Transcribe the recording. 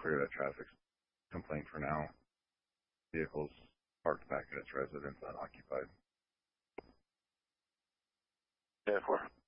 clear that traffic complaint for now. Vehicles parked back at its residence unoccupied. Therefore.